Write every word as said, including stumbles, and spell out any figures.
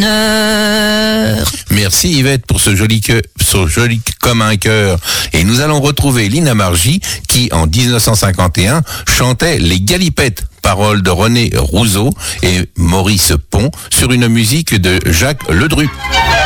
bonheur. Merci Yvette pour ce joli, que, ce joli comme un cœur. Et nous allons retrouver Lina Margy qui, en dix-neuf cent cinquante et un, chantait Les Galipettes, paroles de René Rousseau et Maurice Pont, sur une musique de Jacques Ledru.